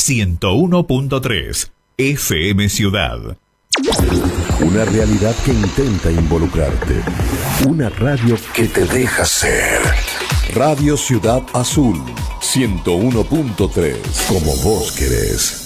101.3 FM Ciudad. Una realidad que intenta involucrarte. Una radio que te deja ser. Radio Ciudad Azul 101.3. Como vos querés.